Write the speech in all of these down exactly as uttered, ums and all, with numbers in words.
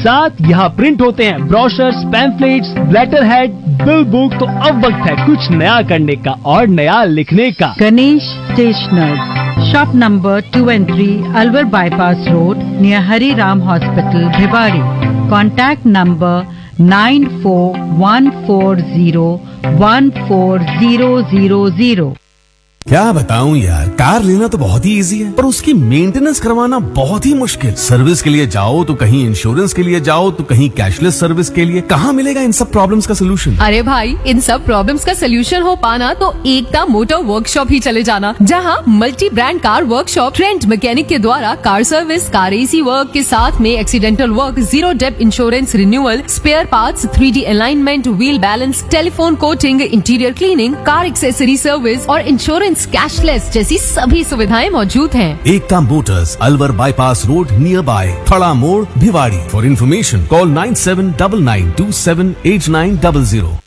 साथ यहाँ प्रिंट होते हैं brochures, pamphlets, letter head, bill book. तो अब वक्त है कुछ नया करने का और नया लिखने का। Ganesh stationers, shop number two and three, Alwar bypass road, near Hari Ram hospital, Bhiwadi. Contact number nine four one four zero one four zero zero zero. क्या बताऊं यार, कार लेना तो बहुत ही इजी है पर उसकी मेंटेनेंस करवाना बहुत ही मुश्किल। सर्विस के लिए जाओ तो कहीं इंश्योरेंस के लिए जाओ तो कहीं कैशलेस सर्विस के लिए। कहाँ मिलेगा इन सब प्रॉब्लम्स का सोल्यूशन? अरे भाई, इन सब प्रॉब्लम्स का सोल्यूशन हो पाना तो एकता मोटर वर्कशॉप ही चले जाना, जहाँ multi brand car workshop trend mechanic के द्वारा car service, car AC work के साथ में accidental work, zero depth insurance renewal, spare parts, three D alignment, wheel balance, telephone coaching, interior cleaning, car accessory service और insurance cashless जैसी सभी सुविधाएं मौजूद हैं। एकता Motors, Alwar bypass road, near by थड़ा मोड़, Bhiwadi. For information call nine seven nine nine to seven eight nine zero zero.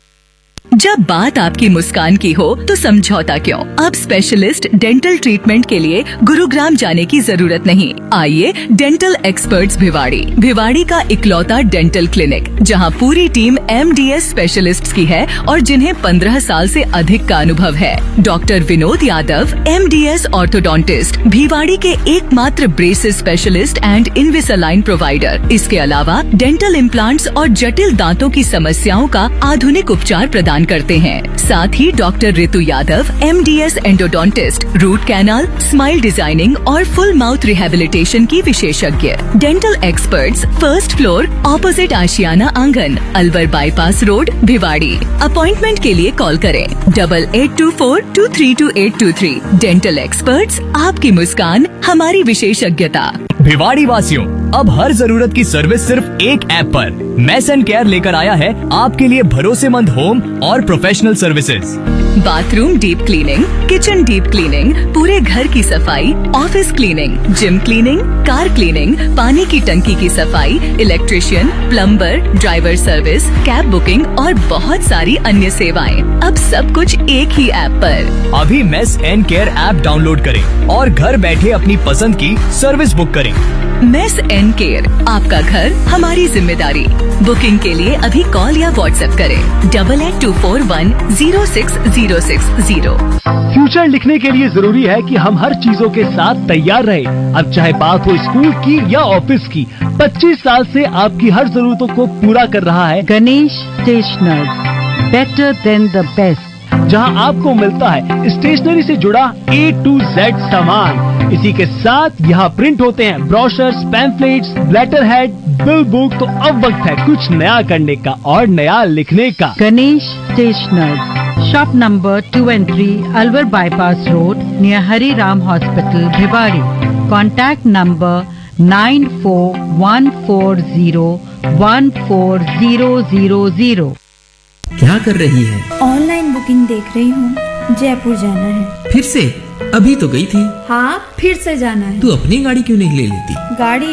जब बात आपकी मुस्कान की हो तो समझौता क्यों? अब स्पेशलिस्ट डेंटल ट्रीटमेंट के लिए गुरुग्राम जाने की जरूरत नहीं। आइए डेंटल एक्सपर्ट्स भिवाड़ी। भिवाड़ी का इकलौता डेंटल क्लिनिक, जहां पूरी team M D S specialists की है और जिन्हें पंद्रह साल से अधिक का अनुभव है। Doctor Vinod Yadav, M D S orthodontist, Bhiwadi के एकमात्र ब्रेसेस स्पेशलिस्ट एंड इनविसालाइन प्रोवाइडर। इसके अलावा डेंटल इम्प्लांट्स और जटिल दांतों की समस्याओं का आधुनिक उपचार प्रदान करते हैं। साथ ही डॉक्टर ऋतु Yadav, M D S endodontist, root canal, smile designing और फुल माउथ रिहेबिलिटेशन की विशेषज्ञ। Dental experts, first floor, opposite आशियाना आंगन, Alwar bypass road, Bhiwadi. Appointment के लिए कॉल करें double eight to four to three to eight to three. Dental experts, आपकी मुस्कान हमारी विशेषज्ञता। भिवाड़ी वासियों, अब हर जरूरत की सर्विस सिर्फ एक ऐप पर। मेस एंड केयर लेकर आया है आपके लिए भरोसेमंद होम और professional services. Bathroom deep cleaning, kitchen deep cleaning, पूरे घर की सफाई, office cleaning, gym cleaning, car cleaning, पानी की टंकी की सफाई, electrician, plumber, driver service, cab booking और बहुत सारी अन्य सेवाएं। अब सब कुछ एक ही ऐप पर। अभी mess and care app download करें और घर बैठे अपनी पसंद की सर्विस बुक करें। मेस एंड केयर, आपका घर हमारी जिम्मेदारी। बुकिंग के लिए अभी कॉल या व्हाट्सएप करें double eight to four one zero six zero six zero. Future लिखने के लिए जरूरी है कि हम हर चीजों के साथ तैयार रहे। अब चाहे बात हो स्कूल की या ऑफिस की, पच्चीस साल से आपकी हर जरूरतों को पूरा कर रहा है Ganesh stationers, better than the best, जहां आपको मिलता है स्टेशनरी से जुड़ा ए टू जेड सामान। इसी के साथ यहाँ प्रिंट होते हैं brochures, pamphlets, letter head, bill book. तो अब वक्त है कुछ नया करने का और नया लिखने का। Ganesh stationers, shop number two and three, Alwar bypass road, near Hari Ram hospital, Bhiwadi. Contact number nine four one four zero one four zero zero zero. क्या कर रही है? ऑनलाइन बुकिंग देख रही हूँ, जयपुर जाना है। फिर से? अभी तो गई थी। हाँ, फिर से जाना है। तू अपनी गाड़ी क्यों नहीं ले लेती? गाड़ी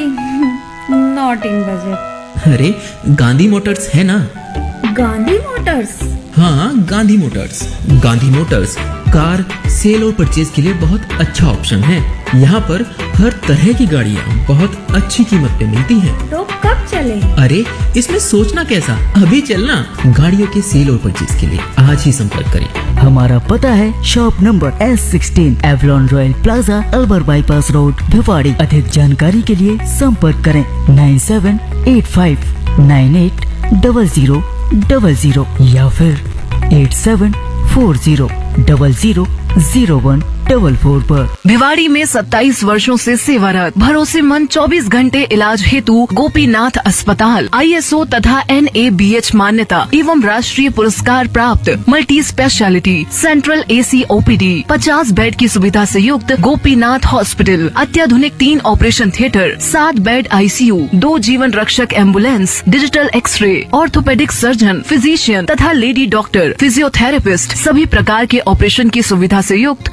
नॉट इन बजट। अरे गांधी मोटर्स है ना। गांधी मोटर्स? हाँ, Gandhi Motors. Gandhi Motors car cell और परचेज के लिए बहुत अच्छा ऑप्शन है। यहाँ पर हर तरह की गाड़ियाँ बहुत अच्छी कीमत पे मिलती हैं। तो कब चले? अरे इसमें सोचना कैसा, अभी चलना। गाड़ियों के सेल और परचेज के लिए आज ही संपर्क करें। हमारा पता है shop number S sixteen, Avalon royal plaza, Alwar bypass road, Bhiwadi. अधिक जानकारी के लिए संपर्क करें nine seven eight five nine eight double zero double zero या फिर eight seven four zero double zero zero one double four पर। भिवाड़ी में सत्ताईस वर्षों से सेवारत भरोसेमंद चौबीस घंटे इलाज हेतु गोपीनाथ अस्पताल आई एस ओ तथा एन ए बी एच मान्यता एवं राष्ट्रीय पुरस्कार प्राप्त मल्टी स्पेशलिटी सेंट्रल ए सी ओ पी डी पचास बेड की सुविधा से युक्त गोपीनाथ हॉस्पिटल। अत्याधुनिक तीन ऑपरेशन थिएटर, सात बेड आई सी यू, दो जीवन रक्षक ambulance, digital x ray, orthopaedic surgeon, physician तथा लेडी डॉक्टर, फिजियोथेरेपिस्ट, सभी प्रकार के ऑपरेशन की सुविधा से युक्त गोपीनाथ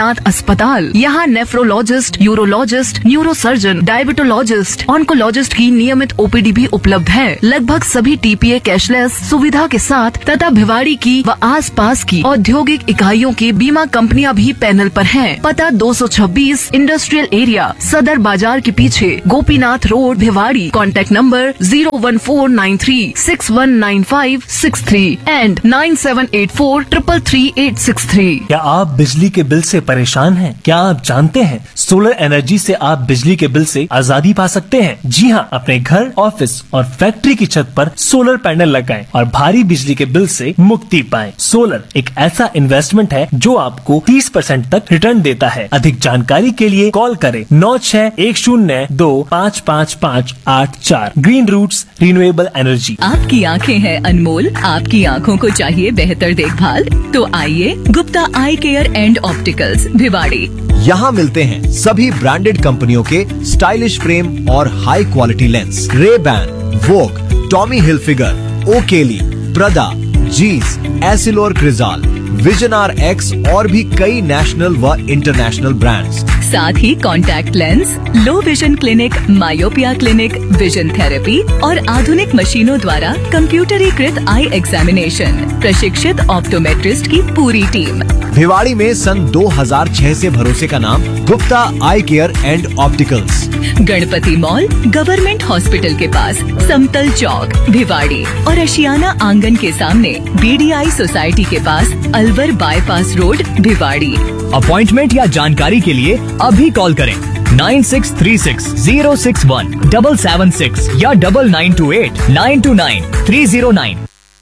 गोपीनाथ अस्पताल। यहाँ nephrologist, urologist, neurosurgeon, diabetologist, oncologist की नियमित ओपीडी भी उपलब्ध है। लगभग सभी टीपीए कैशलेस सुविधा के साथ तथा भिवाड़ी की व आसपास की औद्योगिक इकाइयों की बीमा कंपनियां भी पैनल पर हैं। पता दो सौ छब्बीस इंडस्ट्रियल एरिया, सदर बाजार के पीछे, Gopinath road, Bhiwadi. Contact number zero one four nine three six one nine five six three and nine seven eight four triple three eight six three. क्या आप बिजली के बिल से परेशान हैं? क्या आप जानते हैं सोलर एनर्जी से आप बिजली के बिल से आजादी पा सकते हैं? जी हाँ, अपने घर, ऑफिस और फैक्ट्री की छत पर सोलर पैनल लगाएं और भारी बिजली के बिल से मुक्ति पाएं। सोलर एक ऐसा इन्वेस्टमेंट है जो आपको तीस परसेंट तक रिटर्न देता है। अधिक जानकारी के लिए कॉल करें नौ छह एक शून्य दो पाँच पाँच पाँच आठ चार। Green roots renewable energy. आपकी आंखें हैं अनमोल, आपकी आंखों को चाहिए बेहतर देखभाल, तो आइए गुप्ता आई केयर एंड ऑप्टिकल्स भिवाड़ी। यहाँ मिलते हैं सभी ब्रांडेड कंपनियों के स्टाइलिश फ्रेम और हाई क्वालिटी लेंस। रेबैन, वोग, टॉमी हिलफिगर, ओकेली, प्रदा, जीस, एसिलोर क्रिजाल, विजन आर एक्स और भी कई नेशनल व इंटरनेशनल ब्रांड्स। साथ ही contact lens, low vision clinic, myopia clinic, vision therapy और आधुनिक मशीनों द्वारा कंप्यूटरीकृत आई एग्जामिनेशन, प्रशिक्षित ऑप्टोमेट्रिस्ट की पूरी टीम। भिवाड़ी में सन दो हज़ार छह से भरोसे का नाम गुप्ता आई care and opticals. Ganpati mall, government hospital के पास, समतल चौक, भिवाड़ी और अशियाना आंगन के सामने, बीडीआई सोसाइटी के पास, Alwar bypass road, Bhiwadi. Appointment या जानकारी के लिए अभी कॉल करें nine six three six zero six one double seven six या double nine to eight nine to nine three zero nine.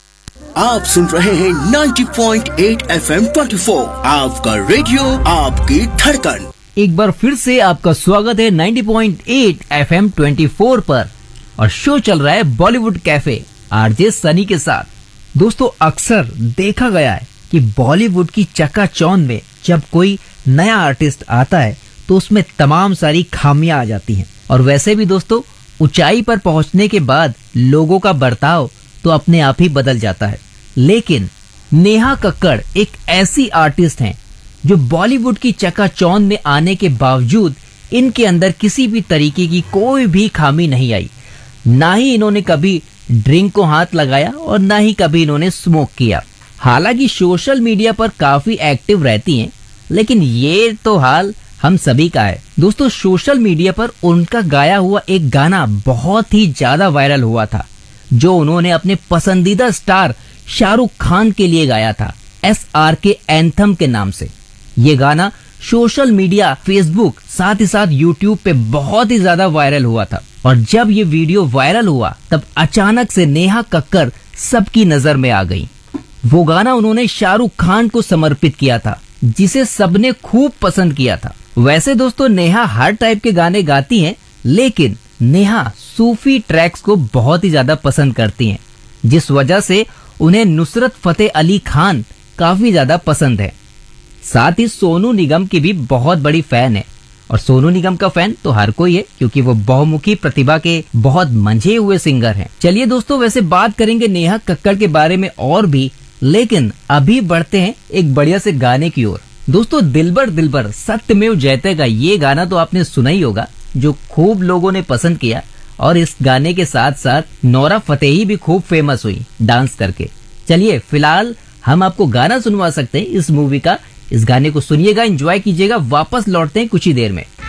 आप सुन रहे हैं ninety point eight F M चौबीस, आपका रेडियो, आपकी धड़कन। एक बार फिर से आपका स्वागत है ninety point eight F M चौबीस पर और शो चल रहा है बॉलीवुड कैफे आरजे सनी के साथ। दोस्तों, अक्सर देखा गया है कि बॉलीवुड की चकाचौंध में जब कोई नया आर्टिस्ट आता है तो उसमें तमाम सारी खामियां आ जाती हैं। और वैसे भी दोस्तों, ऊंचाई पर पहुंचने के बाद लोगों का बर्ताव तो अपने आप ही बदल जाता है। लेकिन नेहा कक्कड़ एक ऐसी आर्टिस्ट हैं जो बॉलीवुड की चकाचौंध में आने के बावजूद इनके अंदर किसी भी तरीके की कोई भी खामी नहीं आई। ना ही इन्होंने कभी ड्रिंक को हाथ लगाया और ना ही कभी इन्होंने स्मोक किया। हालांकि सोशल मीडिया पर काफी एक्टिव रहती हैं, लेकिन ये तो हाल हम सभी का है। दोस्तों, सोशल मीडिया पर उनका गाया हुआ एक गाना बहुत ही ज्यादा वायरल हुआ था, जो उन्होंने अपने पसंदीदा स्टार शाहरुख खान के लिए गाया था, एस आर के एंथम के नाम से। ये गाना सोशल मीडिया, फेसबुक, साथ ही साथ यूट्यूब पे बहुत ही ज्यादा वायरल हुआ था। और जब ये वीडियो वायरल हुआ तब अचानक से नेहा कक्कड़ सबकी नजर में आ गई। वो गाना उन्होंने शाहरुख खान को समर्पित किया था, जिसे सबने खूब पसंद किया था। वैसे दोस्तों, नेहा हर टाइप के गाने गाती हैं, लेकिन नेहा सूफी ट्रैक्स को बहुत ही ज्यादा पसंद करती हैं, जिस वजह से उन्हें नुसरत फतेह अली खान काफी ज्यादा पसंद है। साथ ही सोनू निगम की भी बहुत बड़ी फैन है। और सोनू निगम का फैन तो हर कोई है, क्योंकि वो बहुमुखी प्रतिभा के बहुत मंझे हुए सिंगर हैं। चलिए दोस्तों, वैसे बात करेंगे नेहा कक्कड़ के बारे में और भी, लेकिन अभी बढ़ते हैं एक बढ़िया से गाने की ओर। दोस्तों, दिलबर दिलबर सत्यमेव जयते का ये गाना तो आपने सुना ही होगा, जो खूब लोगों ने पसंद किया। और इस गाने के साथ साथ नोरा फतेही भी खूब फेमस हुई डांस करके। चलिए, फिलहाल हम आपको गाना सुनवा सकते हैं इस मूवी का। इस गाने को सुनिएगा, एंजॉय कीजिएगा। वापस लौटते हैं कुछ ही देर में।